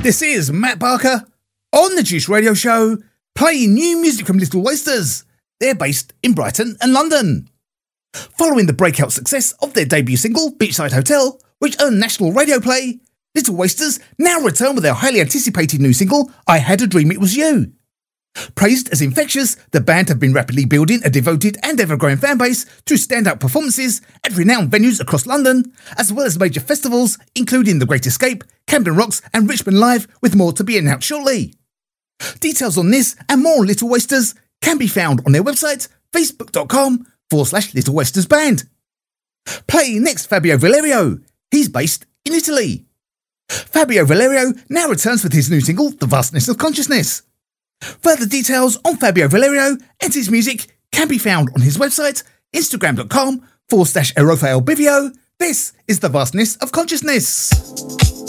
This is Matt Barker on the Juice Radio Show, playing new music from Little Wasters. They're based in Brighton and London. Following the breakout success of their debut single, Beachside Hotel, which earned national radio play, Little Wasters now return with their highly anticipated new single, I Had a Dream It Was You. Praised as infectious, the band have been rapidly building a devoted and ever-growing fan base through standout performances at renowned venues across London, as well as major festivals including The Great Escape, Camden Rocks and Richmond Live, with more to be announced shortly. Details on this and more on Little Wasters can be found on their website, facebook.com/Little Wasters Band. Playing next, Fabio Valerio. He's based in Italy. Fabio Valerio now returns with his new single, The Vastness of Consciousness. Further details on Fabio Valerio and his music can be found on his website, instagram.com/Rafael Bivio. This is The Vastness of Consciousness.